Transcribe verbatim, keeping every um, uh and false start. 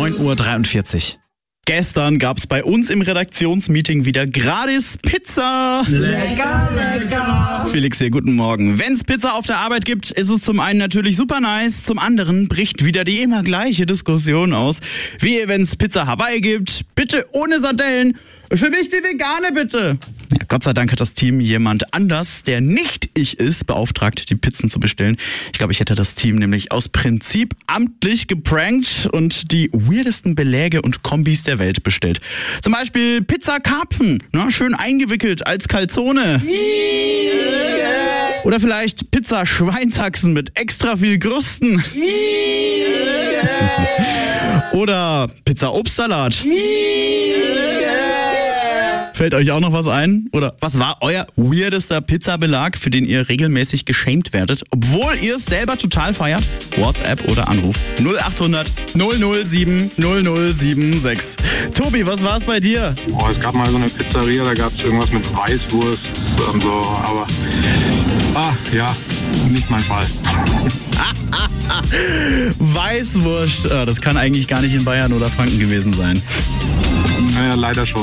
neun Uhr dreiundvierzig. Gestern gab's bei uns im Redaktionsmeeting wieder gratis Pizza. Lecker, lecker. Felix hier, guten Morgen. Wenn's Pizza auf der Arbeit gibt, ist es zum einen natürlich super nice, zum anderen bricht wieder die immer gleiche Diskussion aus. Wie wenn's Pizza Hawaii gibt, bitte ohne Sardellen. Für mich die vegane, bitte. Ja, Gott sei Dank hat das Team jemand anders, der nicht ich ist, beauftragt, die Pizzen zu bestellen. Ich glaube, ich hätte das Team nämlich aus Prinzip amtlich geprankt und die weirdesten Beläge und Kombis der Welt bestellt. Zum Beispiel Pizza Karpfen, ne, schön eingewickelt als Calzone. Oder vielleicht Pizza Schweinshaxen mit extra viel Krusten. Oder Pizza Obstsalat. Fällt euch auch noch was ein? Oder was war euer weirdester Pizzabelag, für den ihr regelmäßig geschämt werdet, obwohl ihr es selber total feiert? WhatsApp oder Anruf null acht hundert null null sieben null null sieben sechs. Tobi, was war es bei dir? Oh, es gab mal so eine Pizzeria, da gab es irgendwas mit Weißwurst und so, aber ah, ja, nicht mein Fall. Weißwurst, ah, das kann eigentlich gar nicht in Bayern oder Franken gewesen sein. Naja, leider schon.